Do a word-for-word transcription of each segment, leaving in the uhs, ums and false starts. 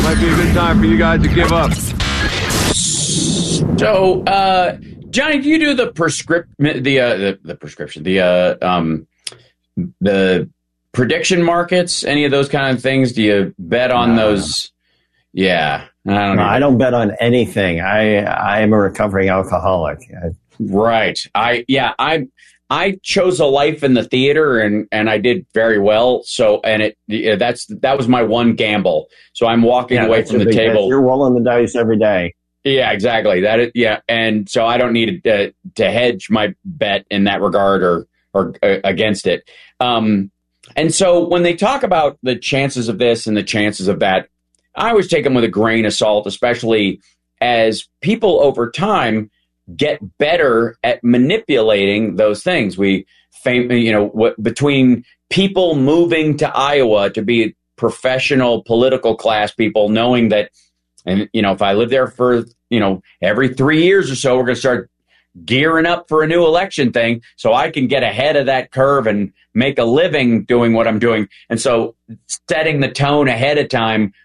Might be a good time for you guys to give up. So, uh, Johnny, do you do the prescript the, uh, the the prescription the uh, um the prediction markets? Any of those kind of things? Do you bet on no. those? Yeah, I don't no, know. I don't bet on anything. I I am a recovering alcoholic. I, right. I yeah. I I chose a life in the theater, and and I did very well. So, and it yeah, that's that was my one gamble. So I'm walking yeah, away from the table. You're rolling the dice every day. Yeah, exactly. That is, yeah, and so I don't need to, uh, to hedge my bet in that regard or or uh, against it. Um, and so when they talk about the chances of this and the chances of that, I always take them with a grain of salt, especially as people over time get better at manipulating those things. We, fam- you know, what, between people moving to Iowa to be professional political class people, knowing that. And, you know, if I live there for, you know, every three years or so, we're going to start gearing up for a new election thing so I can get ahead of that curve and make a living doing what I'm doing. And so setting the tone ahead of time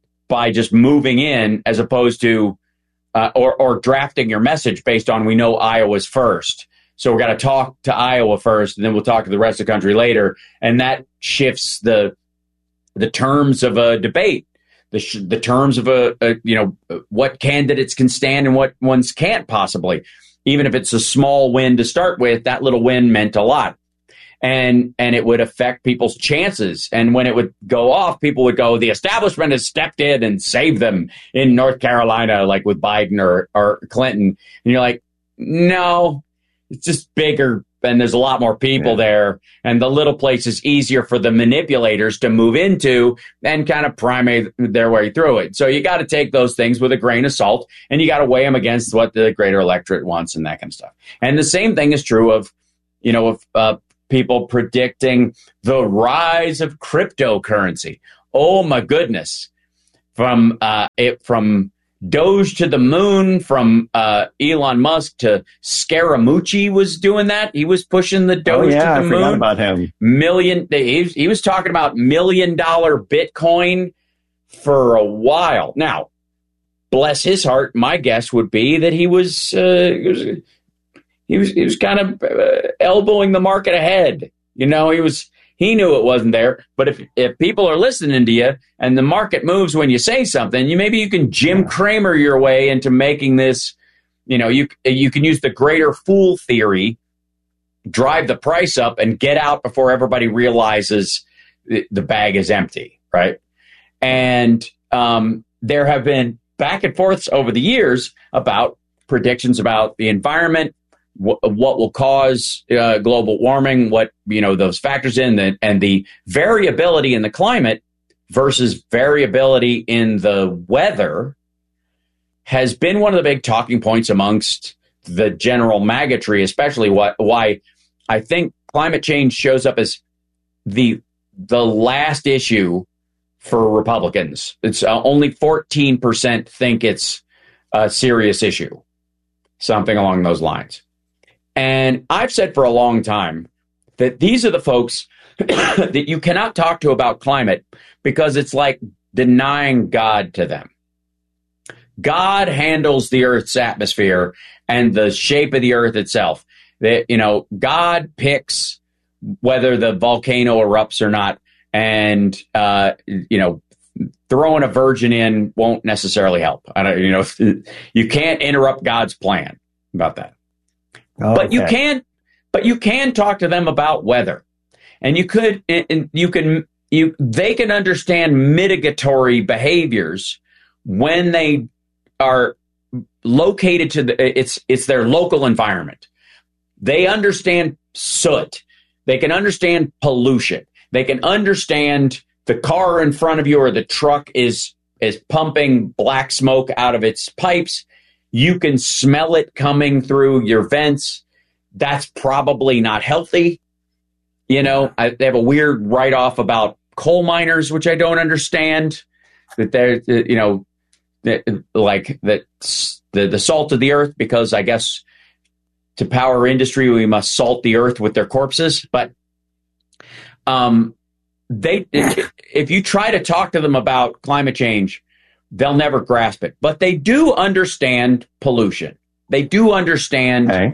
by just moving in as opposed to uh, or, or drafting your message based on we know Iowa's first. So we're going to talk to Iowa first, and then we'll talk to the rest of the country later. And that shifts the the terms of a debate. The, sh- the terms of a, a, you know, what candidates can stand and what ones can't possibly. Even if it's a small win to start with, that little win meant a lot. And and it would affect people's chances. And when it would go off, people would go, the establishment has stepped in and saved them in North Carolina, like with Biden or, or Clinton. And you're like, no, it's just bigger. And there's a lot more people yeah. there. And the little place is easier for the manipulators to move into and kind of primate their way through it. So you got to take those things with a grain of salt, and you got to weigh them against what the greater electorate wants and that kind of stuff. And the same thing is true of, you know, of uh, people predicting the rise of cryptocurrency. Oh, my goodness. From uh, it, from Doge to the moon, from uh, Elon Musk to Scaramucci was doing that. He was pushing the Doge oh, yeah, to the I moon. Forgot about him. Million. He was, he was talking about million dollar Bitcoin for a while. Now, bless his heart, my guess would be that he was uh, he was he was, he was kind of uh, elbowing the market ahead. You know, he was. He knew it wasn't there, but if if people are listening to you and the market moves when you say something, you maybe you can Jim Cramer your way into making this, you know, you you can use the greater fool theory, drive the price up and get out before everybody realizes the, the bag is empty, right? And um, there have been back and forths over the years about predictions about the environment, what will cause uh, global warming, what, you know, those factors in, the, and the variability in the climate versus variability in the weather has been one of the big talking points amongst the general MAGA tree, especially what, why I think climate change shows up as the the last issue for Republicans. It's uh, only fourteen percent think it's a serious issue, something along those lines. And I've said for a long time that these are the folks that you cannot talk to about climate because it's like denying God to them. God handles the Earth's atmosphere and the shape of the Earth itself. That, you know, God picks whether the volcano erupts or not, and uh, you know, throwing a virgin in won't necessarily help. I don't, you know, you can't interrupt God's plan about that. Oh, but okay. you can, but you can talk to them about weather, and you could, and you can, you they can understand mitigatory behaviors when they are located to the it's it's their local environment. They understand soot. They can understand pollution. They can understand the car in front of you or the truck is is pumping black smoke out of its pipes. You can smell it coming through your vents. That's probably not healthy. You know, I, they have a weird write-off about coal miners, which I don't understand. That they're, you know, like that the, the salt of the earth, because I guess to power industry, we must salt the earth with their corpses. But um, they, if, if you try to talk to them about climate change they'll never grasp it. But they do understand pollution. They do understand Okay.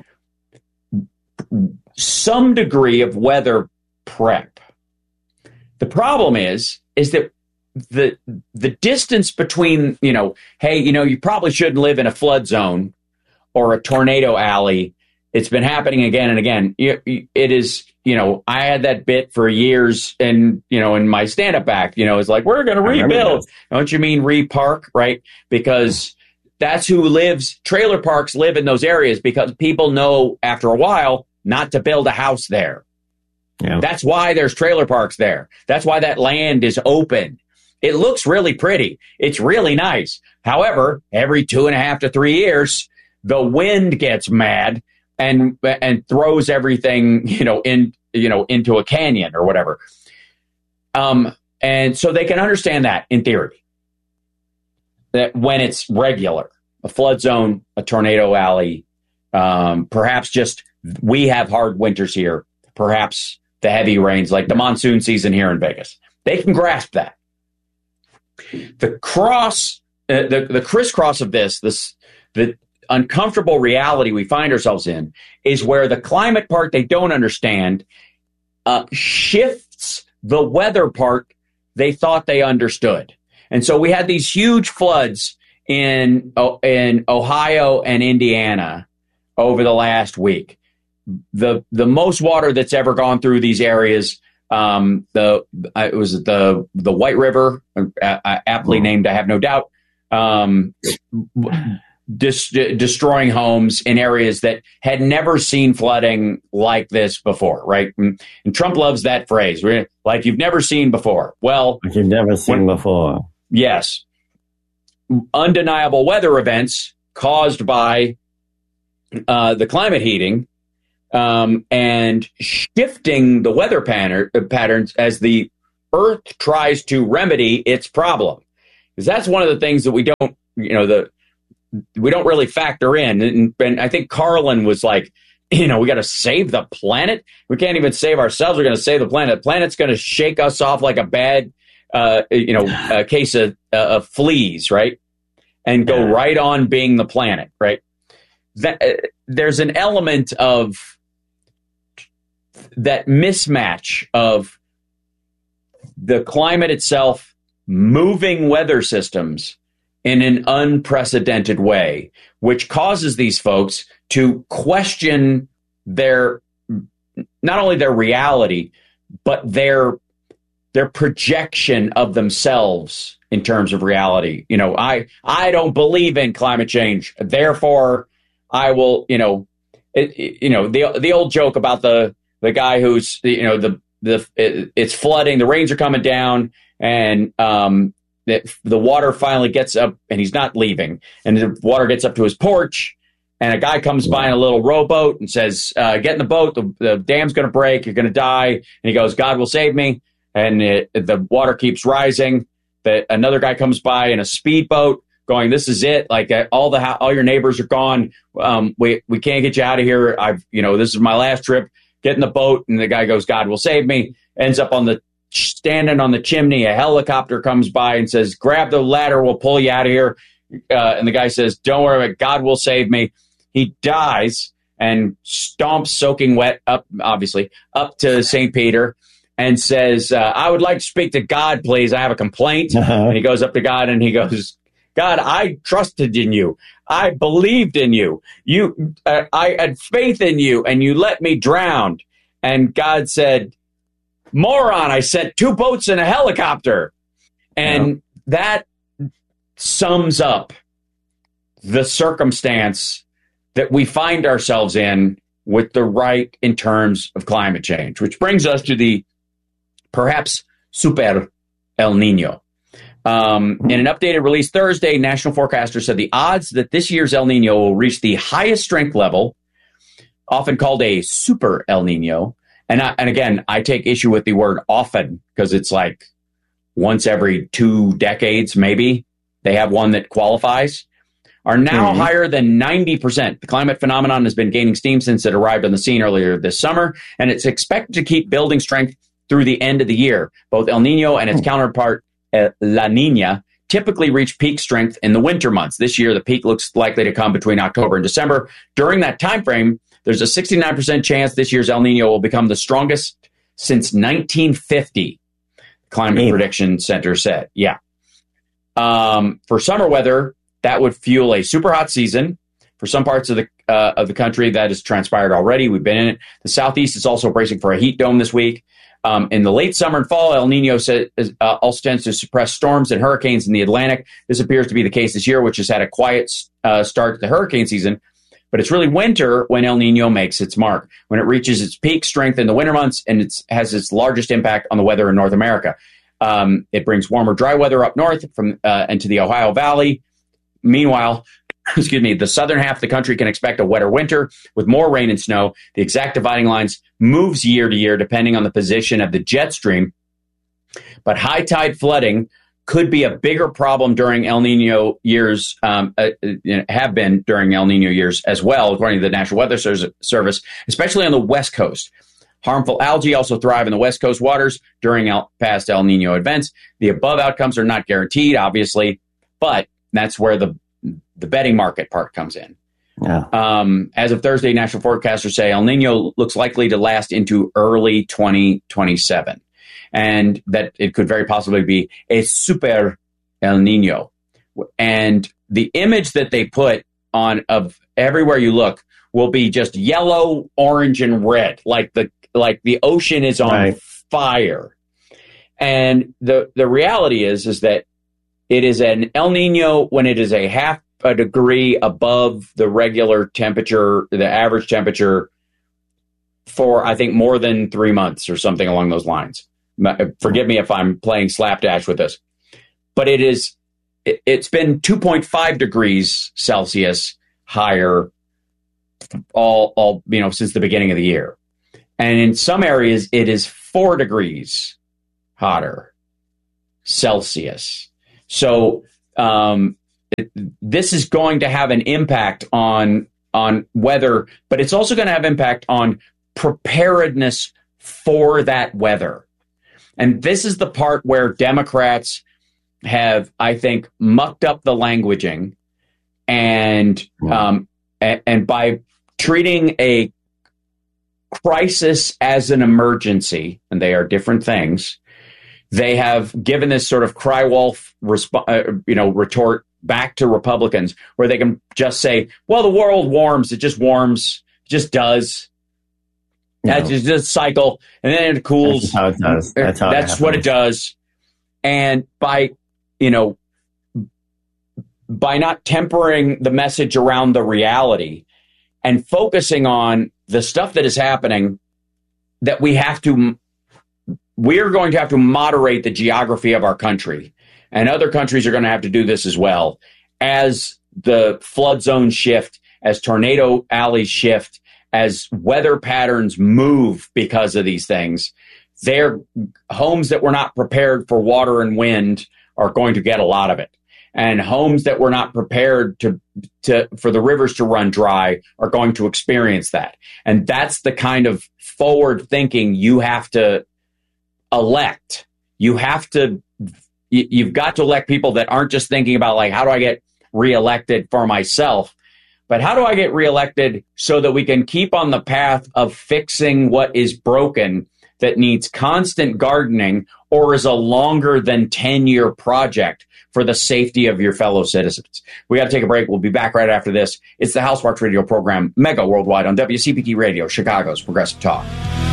some degree of weather prep. The problem is, is that the the distance between, you know, hey, you know, you probably shouldn't live in a flood zone or a tornado alley. It's been happening again and again. It is, you know, I had that bit for years, and, you know, in my stand-up act, you know, it's like, we're going to rebuild. Don't you mean re-park, right? Because that's who lives, trailer parks live in those areas because people know after a while not to build a house there. Yeah. That's why there's trailer parks there. That's why that land is open. It looks really pretty. It's really nice. However, every two and a half to three years, the wind gets mad and and throws everything, you know, in you know into a canyon or whatever. Um, and so they can understand that in theory, that when it's regular, a flood zone, a tornado alley, um, perhaps just we have hard winters here, perhaps the heavy rains like the monsoon season here in Vegas. They can grasp that. The cross, uh, the the crisscross of this, this the uncomfortable reality we find ourselves in is where the climate part they don't understand uh, shifts the weather part they thought they understood. And so we had these huge floods in in Ohio and Indiana over the last week. The the most water that's ever gone through these areas, um, the uh, it was the the White River, uh, aptly named, I have no doubt. Um, Dis- destroying homes in areas that had never seen flooding like this before, right? And, and Trump loves that phrase, right? Like you've never seen before. Well, Like you've never seen when, before. Yes. Undeniable weather events caused by uh, the climate heating um, and shifting the weather pattern, patterns as the Earth tries to remedy its problem. Because that's one of the things that we don't, you know, the we don't really factor in. And, and I think Carlin was like, you know, we got to save the planet. We can't even save ourselves. We're going to save the planet. The planet's going to shake us off like a bad, uh, you know, a case of, uh, of fleas, right? And go right on being the planet, right? That, uh, there's an element of that mismatch of the climate itself moving weather systems in an unprecedented way, which causes these folks to question their, not only their reality, but their their projection of themselves in terms of reality. You know, I I don't believe in climate change, therefore I will, you know, it, it, you know the the old joke about the the guy who's, you know, the the it, it's flooding, the rains are coming down, and um. that the water finally gets up and he's not leaving, and the water gets up to his porch, and a guy comes by in a little rowboat and says, uh, get in the boat. The, the dam's going to break. You're going to die. And he goes, God will save me. And it, the water keeps rising. That another guy comes by in a speedboat going, this is it. Like uh, all the, all your neighbors are gone. Um, we, we can't get you out of here. I've, you know, this is my last trip. Get in the boat. And the guy goes, God will save me. Ends up on the, standing on the chimney. A helicopter comes by and says, grab the ladder, we'll pull you out of here. Uh, and the guy says, don't worry about it, God will save me. He dies and stomps soaking wet up, obviously, up to Saint Peter and says, uh, I would like to speak to God, please. I have a complaint. Uh-huh. And he goes up to God and he goes, God, I trusted in you. I believed in you. You, uh, I had faith in you, and you let me drown. And God said, moron, I sent two boats and a helicopter. And yeah. that sums up the circumstance that we find ourselves in with the right in terms of climate change, which brings us to the perhaps super El Nino. Um, in an updated release Thursday, National Forecaster said the odds that this year's El Nino will reach the highest strength level, often called a super El Nino, and I, and again, I take issue with the word often because it's like once every two decades, maybe they have one that qualifies, are now mm-hmm. higher than ninety percent. The climate phenomenon has been gaining steam since it arrived on the scene earlier this summer, and it's expected to keep building strength through the end of the year. Both El Nino and its mm-hmm. counterpart, uh, La Nina, typically reach peak strength in the winter months. This year, the peak looks likely to come between October and December. During that time frame, there's a sixty-nine percent chance this year's El Nino will become the strongest since nineteen fifty, Climate Damn. Prediction Center said. Yeah. Um, for summer weather, that would fuel a super hot season. For some parts of the uh, of the country, that has transpired already. We've been in it. The Southeast is also bracing for a heat dome this week. Um, in the late summer and fall, El Nino says, uh, also tends to suppress storms and hurricanes in the Atlantic. This appears to be the case this year, which has had a quiet uh, start to the hurricane season. But it's really winter when El Nino makes its mark, when it reaches its peak strength in the winter months, and it has its largest impact on the weather in North America. Um, it brings warmer, dry weather up north from uh, into the Ohio Valley. Meanwhile, excuse me, the southern half of the country can expect a wetter winter with more rain and snow. The exact dividing lines moves year to year depending on the position of the jet stream. But high tide flooding could be a bigger problem during El Nino years, um, uh, you know, have been during El Nino years as well, according to the National Weather Service, especially on the West Coast. Harmful algae also thrive in the West Coast waters during El, past El Nino events. The above outcomes are not guaranteed, obviously, but that's where the the betting market part comes in. Yeah. Um, as of Thursday, national forecasters say El Nino looks likely to last into early twenty twenty-seven, and that it could very possibly be a super El Nino. And the image that they put on of everywhere you look will be just yellow, orange, and red, like the like the ocean is on right. fire. And the the reality is is that it is an El Nino when it is a half a degree above the regular temperature, the average temperature, for, I think, more than three months or something along those lines. Forgive me if I'm playing slapdash with this. But it is, it, it's been two point five degrees Celsius higher all, all, you know, since the beginning of the year. And in some areas, it is four degrees hotter Celsius. So um, it, this is going to have an impact on on weather, but it's also going to have impact on preparedness for that weather. And this is the part where Democrats have, I think, mucked up the languaging, and um, and, and by treating a crisis as an emergency, and they are different things, they have given this sort of cry wolf, resp- uh, you know, retort back to Republicans, where they can just say, "Well, the world warms; it just warms, it just does. No. That's just a cycle, and then it cools. That's how it does. That's, how That's it what it does." And by, you know, by not tempering the message around the reality and focusing on the stuff that is happening, that we have to. We're going to have to moderate the geography of our country, and other countries are going to have to do this as well, as the flood zones shift, as tornado alleys shift, as weather patterns move because of these things. Their homes that were not prepared for water and wind are going to get a lot of it, and homes that were not prepared to to for the rivers to run dry are going to experience that. And that's the kind of forward thinking you have to elect. You have to, you've got to elect people that aren't just thinking about, like, how do I get reelected for myself, but how do I get reelected so that we can keep on the path of fixing what is broken, that needs constant gardening, or is a longer than ten year project for the safety of your fellow citizens. We got to take a break. We'll be back right after this. It's the HouseWatch Radio program, mega worldwide on W C P T Radio, Chicago's Progressive Talk.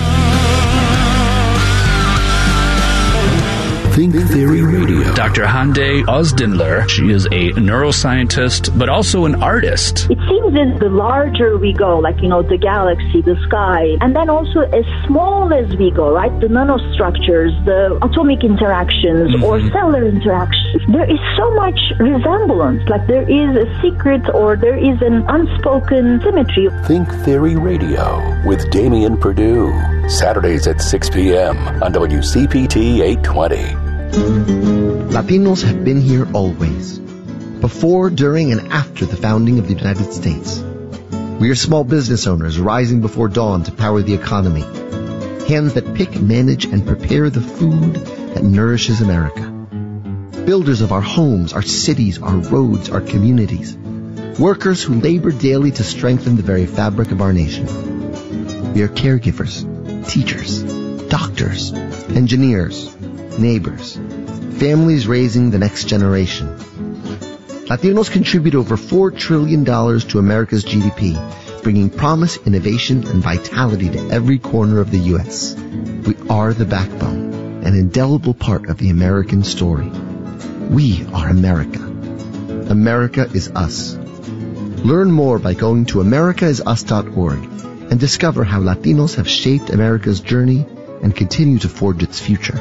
Think Theory Radio. Doctor Hande Ozdinler, she is a neuroscientist, but also an artist. It seems that the larger we go, like, you know, the galaxy, the sky, and then also as small as we go, right, the nanostructures, the atomic interactions, mm-hmm. or cellular interactions, there is so much resemblance, like there is a secret or there is an unspoken symmetry. Think Theory Radio with Damian Perdue, Saturdays at six p.m. on W C P T eight twenty. Latinos have been here always, before, during, and after the founding of the United States. We are small business owners rising before dawn to power the economy, hands that pick, manage, and prepare the food that nourishes America. builders of our homes, our cities, our roads, our communities, workers who labor daily to strengthen the very fabric of our nation. We are caregivers, teachers, doctors, engineers, neighbors, families raising the next generation. Latinos contribute over four trillion dollars to America's G D P, bringing promise, innovation, and vitality to every corner of the U S. We are the backbone, an indelible part of the American story. We are America. America is us. Learn more by going to america is us dot org and discover how Latinos have shaped America's journey and continue to forge its future.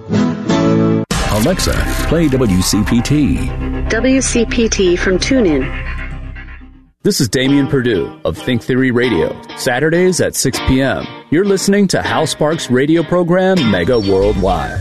Alexa, play W C P T. W C P T from TuneIn. This is Damian Perdue of Think Theory Radio, Saturdays at six p.m. You're listening to Hal Sparks' radio program, Mega Worldwide.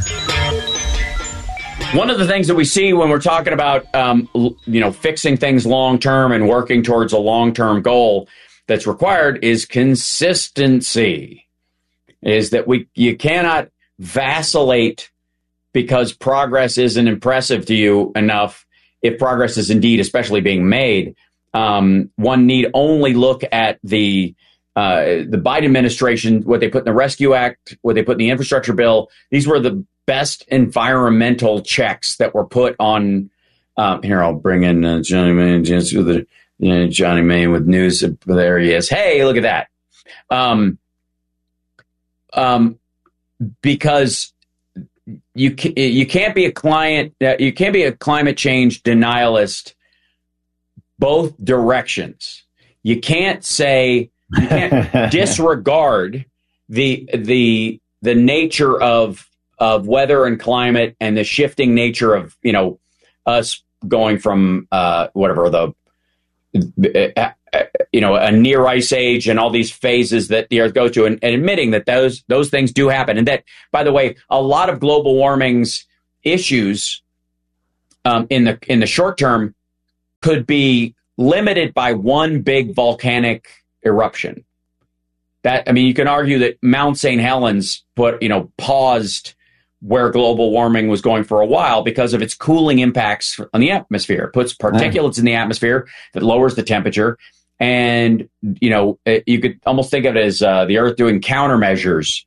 One of the things that we see when we're talking about, um, you know, fixing things long-term and working towards a long-term goal that's required is consistency. Is that we you cannot vacillate because progress isn't impressive to you enough. If progress is indeed especially being made, um, one need only look at the uh, the Biden administration, what they put in the Rescue Act, what they put in the infrastructure bill. These were the best environmental checks that were put on. Um, here, I'll bring in uh, Johnny Main, just with the you know, Johnny Main with news. There he is. Hey, look at that. Um, um, because you you can't be a client. Uh, you can't be a climate change denialist. Both directions. You can't say you can't disregard the the the nature of of weather and climate and the shifting nature of you know us going from uh, whatever the uh, uh, you know a near ice age and all these phases that the Earth goes to, and, and admitting that those those things do happen, and that by the way, a lot of global warming's issues um, in the in the short term could be limited by one big volcanic eruption. That I mean, you can argue that Mount Saint Helens put you know paused where global warming was going for a while because of its cooling impacts on the atmosphere. It puts particulates in the atmosphere that lowers the temperature, and you know you could almost think of it as uh, the Earth doing countermeasures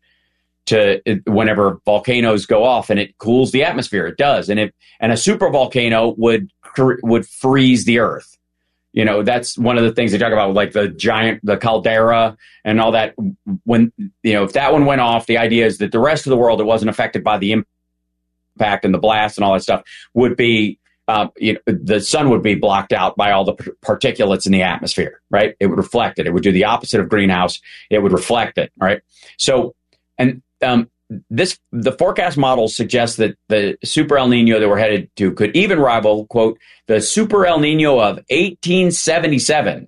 to whenever volcanoes go off, and it cools the atmosphere. It does, and if and a super volcano would would freeze the Earth. You know, that's one of the things they talk about, like the giant, the caldera and all that. When, you know, if that one went off, the idea is that the rest of the world that wasn't affected by the impact and the blast and all that stuff would be, uh, you know, the sun would be blocked out by all the particulates in the atmosphere, right? It would reflect it. It would do the opposite of greenhouse. It would reflect it, right? So, and, um, This the forecast models suggest that the super El Nino that we're headed to could even rival, quote, the super El Nino of eighteen seventy-seven.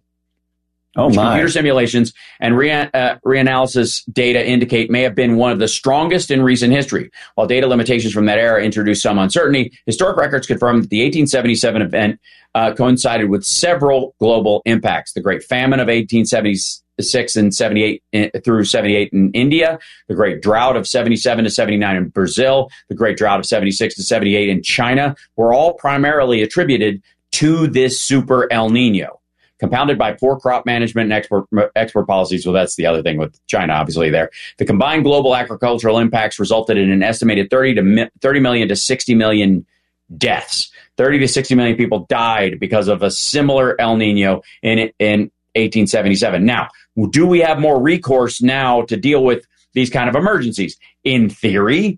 Oh which my! Computer simulations and re- uh, reanalysis data indicate may have been one of the strongest in recent history. While data limitations from that era introduced some uncertainty, historic records confirm that the eighteen seventy-seven event uh, coincided with several global impacts: the Great Famine of eighteen seventy-six and seventy-eight in, through seventy-eight in India, the Great Drought of seventy-seven to seventy-nine in Brazil, the Great Drought of seventy-six to seventy-eight in China, were all primarily attributed to this super El Nino, compounded by poor crop management and export export policies. Well, that's the other thing with China, obviously, there. The combined global agricultural impacts resulted in an estimated thirty to thirty million to sixty million deaths. thirty to sixty million people died because of a similar El Nino in in eighteen seventy-seven. Now, do we have more recourse now to deal with these kind of emergencies? In theory,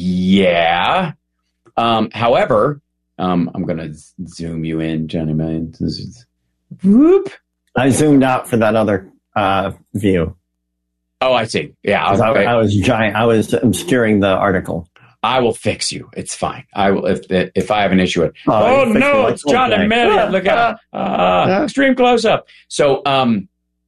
yeah. Um, however, um, I'm going to zoom you in, Johnny Man. Whoop. I zoomed out for that other uh, view. Oh, I see. Yeah, I, I, I was giant. I was obscuring the article. I will fix you. It's fine. I will if if I have an issue with. Oh, oh no, it's John and Amelia. Look at uh, uh, extreme close up. So, um,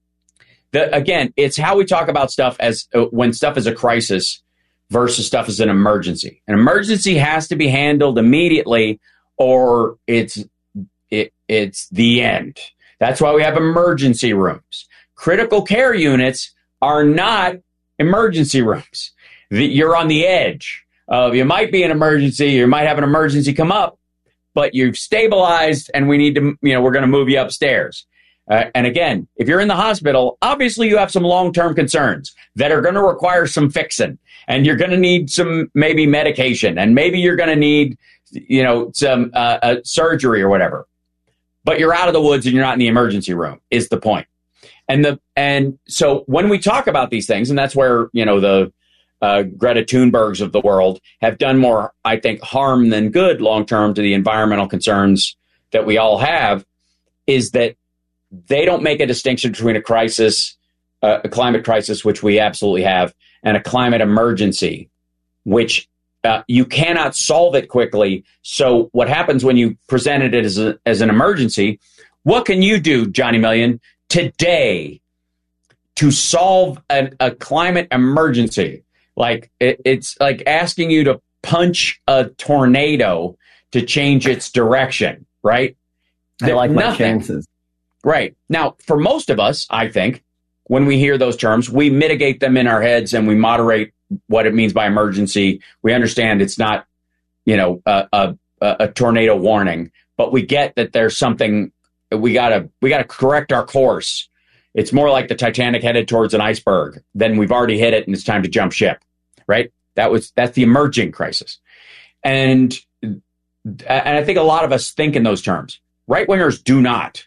the again, it's how we talk about stuff as uh, when stuff is a crisis versus stuff is an emergency. An emergency has to be handled immediately, or it's it it's the end. That's why we have emergency rooms. Critical care units are not emergency rooms. The, you're on the edge. Uh, you might be an emergency, you might have an emergency come up, but you've stabilized and we need to, you know, we're going to move you upstairs. Uh, and again, if you're in the hospital, obviously you have some long-term concerns that are going to require some fixing, and you're going to need some maybe medication, and maybe you're going to need, you know, some uh, uh, surgery or whatever. But you're out of the woods and you're not in the emergency room is the point. And the and so when we talk about these things, and that's where, you know, the uh, Greta Thunbergs of the world have done more, I think, harm than good long-term to the environmental concerns that we all have, is that they don't make a distinction between a crisis, uh, a climate crisis, which we absolutely have, and a climate emergency, which uh, you cannot solve it quickly. So what happens when you presented it as, a, as an emergency? What can you do, Johnny Million, today to solve a, a climate emergency? Like it, it's like asking you to punch a tornado to change its direction, right? I like my Nothing. chances. Right. Now, for most of us, I think, when we hear those terms, we mitigate them in our heads and we moderate what it means by emergency. We understand it's not, you know, a, a, a tornado warning, but we get that there's something we gotta we gotta correct our course. It's more like the Titanic headed towards an iceberg. Then we've already hit it and it's time to jump ship. Right. That was that's the emerging crisis. And and I think a lot of us think in those terms. Right wingers do not.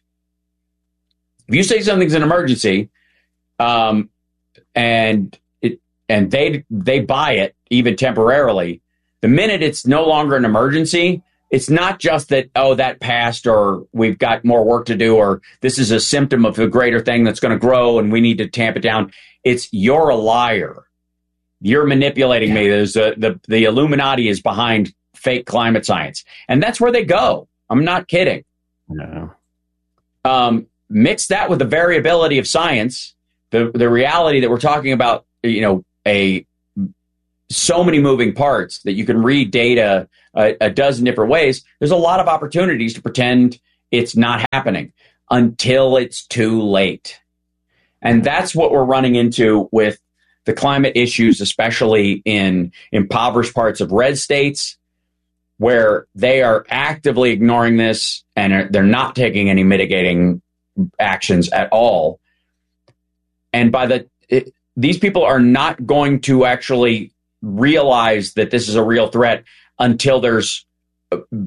If you say something's an emergency, um, and it and they they buy it even temporarily, the minute it's no longer an emergency, it's not just that, oh, that passed, or we've got more work to do, or this is a symptom of a greater thing that's going to grow and we need to tamp it down. It's you're a liar. You're manipulating me. There's a, the the Illuminati is behind fake climate science, and that's where they go. I'm not kidding. No. Um. Mix that with the variability of science, the the reality that we're talking about, you know, a so many moving parts that you can read data a, a dozen different ways. There's a lot of opportunities to pretend it's not happening until it's too late. And that's what we're running into with the climate issues, especially in impoverished parts of red states, where they are actively ignoring this and are, they're not taking any mitigating actions at all. And by the it, these people are not going to actually realize that this is a real threat until there's